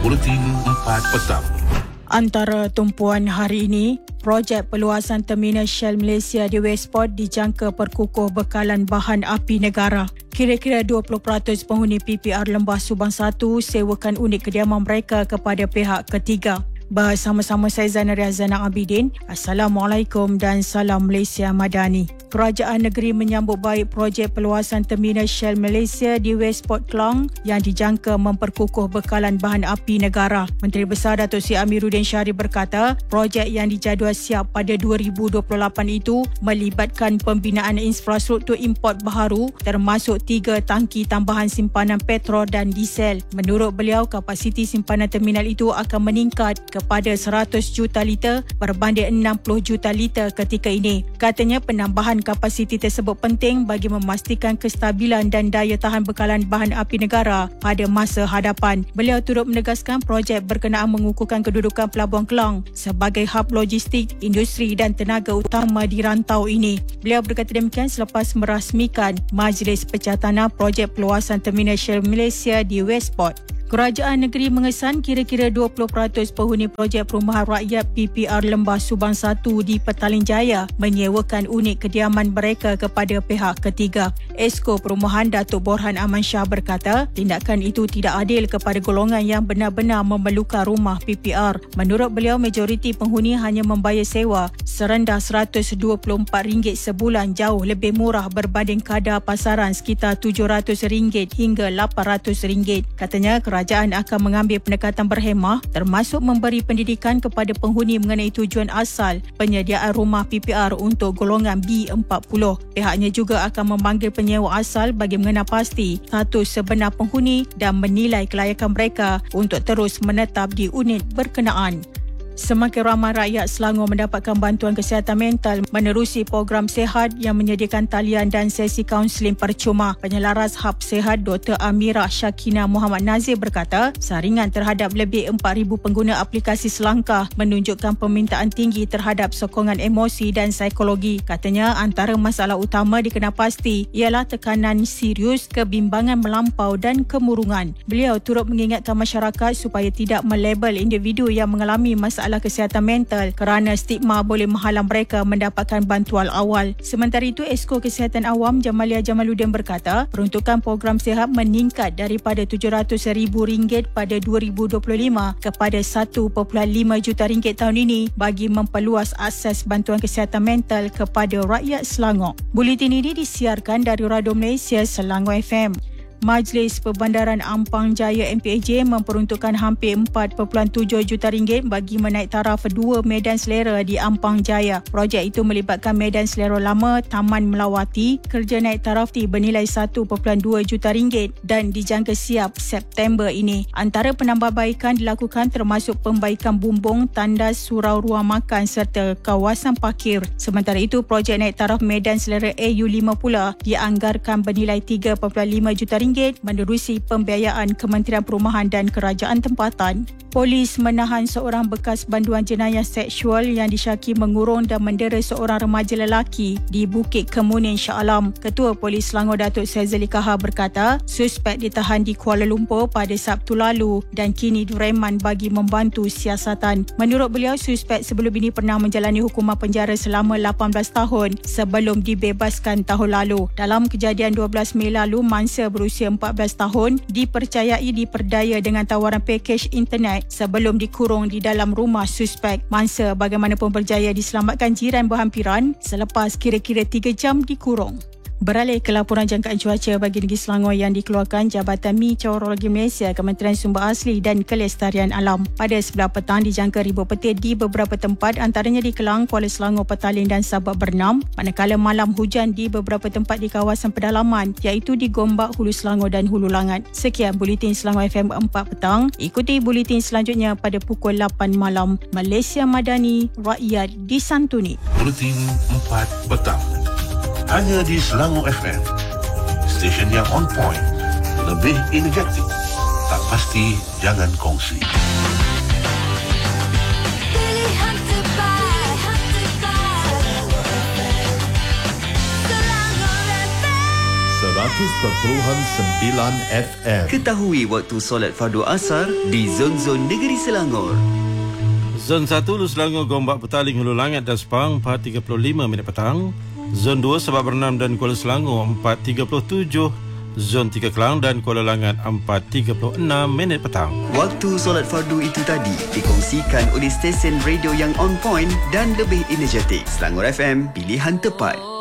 Buletin 4 petang. Antara tumpuan hari ini, projek perluasan terminal Shell Malaysia di Westport dijangka perkukuh bekalan bahan api negara. Kira-kira 20% penghuni PPR Lembah Subang 1 sewakan unit kediaman mereka kepada pihak ketiga. Bersama-sama saya Zainal Riazana Abidin. Assalamualaikum dan salam Malaysia Madani. Kerajaan negeri menyambut baik projek perluasan terminal Shell Malaysia di Westport Klang yang dijangka memperkukuh bekalan bahan api negara. Menteri Besar Datuk Seri Amiruddin Syarif berkata, projek yang dijadual siap pada 2028 itu melibatkan pembinaan infrastruktur import baharu termasuk 3 tangki tambahan simpanan petrol dan diesel. Menurut beliau, kapasiti simpanan terminal itu akan meningkat kepada 100 juta liter berbanding 60 juta liter ketika ini. Katanya penambahan kapasiti tersebut penting bagi memastikan kestabilan dan daya tahan bekalan bahan api negara pada masa hadapan. Beliau turut menegaskan projek berkenaan mengukuhkan kedudukan Pelabuhan Klang sebagai hub logistik, industri dan tenaga utama di rantau ini. Beliau berkata demikian selepas merasmikan Majlis Pecah Tanah projek perluasan terminal Shell Malaysia di Westport. Kerajaan negeri mengesan kira-kira 20% penghuni projek perumahan rakyat PPR Lembah Subang 1 di Petaling Jaya menyewakan unit kediaman mereka kepada pihak ketiga. Esko Perumahan Datuk Borhan Aman Shah berkata, tindakan itu tidak adil kepada golongan yang benar-benar memerlukan rumah PPR. Menurut beliau, majoriti penghuni hanya membayar sewa serendah RM124 sebulan, jauh lebih murah berbanding kadar pasaran sekitar RM700 hingga RM800. Katanya, kerajaan akan mengambil pendekatan berhemah termasuk memberi pendidikan kepada penghuni mengenai tujuan asal penyediaan rumah PPR untuk golongan B40. Pihaknya juga akan memanggil penyewa asal bagi mengenal pasti status sebenar penghuni dan menilai kelayakan mereka untuk terus menetap di unit berkenaan. Semakin ramai rakyat Selangor mendapatkan bantuan kesihatan mental menerusi program sihat yang menyediakan talian dan sesi kaunseling percuma. Penyelaras Hub Sihat Dr. Amirah Syakina Muhammad Nazir berkata, saringan terhadap lebih 4,000 pengguna aplikasi selangkah menunjukkan permintaan tinggi terhadap sokongan emosi dan psikologi. Katanya, antara masalah utama dikenal pasti ialah tekanan serius, kebimbangan melampau dan kemurungan. Beliau turut mengingatkan masyarakat supaya tidak melabel individu yang mengalami masalah kesihatan mental kerana stigma boleh menghalang mereka mendapatkan bantuan awal. Sementara itu, Esko Kesihatan Awam Jamalia Jamaluddin berkata, peruntukan program sihat meningkat daripada RM700,000 pada 2025 kepada RM1.5 juta tahun ini bagi memperluas akses bantuan kesihatan mental kepada rakyat Selangor. Buletin ini disiarkan dari Radio Malaysia Selangor FM. Majlis Perbandaran Ampang Jaya MPAJ memperuntukkan hampir RM4.7 juta bagi menaik taraf 2 medan selera di Ampang Jaya. Projek itu melibatkan medan selera lama Taman Melawati. Kerja naik taraf bernilai RM1.2 juta dan dijangka siap September ini. Antara penambahbaikan dilakukan termasuk pembaikan bumbung, tandas, surau ruang makan serta kawasan parkir. Sementara itu, projek naik taraf medan selera AU5 pula dianggarkan bernilai RM3.5 juta menerusi pembiayaan Kementerian Perumahan dan Kerajaan Tempatan. Polis menahan seorang bekas banduan jenayah seksual yang disyaki mengurung dan mendera seorang remaja lelaki di Bukit Kemuning, Shah Alam. Ketua Polis Selangor Datuk Sezali Kahar berkata, suspek ditahan di Kuala Lumpur pada Sabtu lalu dan kini direman bagi membantu siasatan. Menurut beliau, suspek sebelum ini pernah menjalani hukuman penjara selama 18 tahun sebelum dibebaskan tahun lalu. Dalam kejadian 12 Mei lalu, mangsa berusia 14 tahun dipercayai diperdaya dengan tawaran pakej internet sebelum dikurung di dalam rumah suspek. Mangsa bagaimanapun berjaya diselamatkan jiran berhampiran selepas kira-kira 3 jam dikurung. Beralih ke laporan jangkaan cuaca bagi negeri Selangor yang dikeluarkan Jabatan Meteorologi Malaysia, Kementerian Sumber Asli dan Kelestarian Alam. Pada sebelah petang dijangka ribut petir di beberapa tempat, antaranya di Kelang, Kuala Selangor, Petaling dan Sabak Bernam. Manakala malam hujan di beberapa tempat di kawasan pedalaman iaitu di Gombak, Hulu Selangor dan Hulu Langat. Sekian Buletin Selangor FM 4 petang. Ikuti buletin selanjutnya pada pukul 8 malam. Malaysia Madani, rakyat disantuni. Buletin 4 petang. Hanya di Selangor FM. Stesen yang on point. Lebih energetik. Tak pasti, jangan kongsi. Pilihan terbaik. Selangor FM. FM. Ketahui waktu solat fardu asar di zon-zon negeri Selangor. Zon 1 Hulu Selangor, Gombak, Petaling, Hulu Langat dan Sepang 4.35 minit petang. Zon 2 Sabak Bernam dan Kuala Selangor 4.37. Zon 3 Kelang dan Kuala Langat 4.36 minit petang. Waktu solat fardu itu tadi dikongsikan oleh stesen radio yang on point dan lebih energetik. Selangor FM, pilihan tepat.